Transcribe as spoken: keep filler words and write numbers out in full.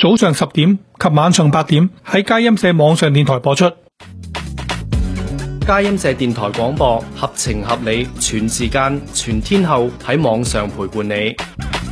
早上十點及晚上八點喺佳音社網上電台播出。 佳音社電台廣播，合情合理，全時間、全天候喺網上陪伴你。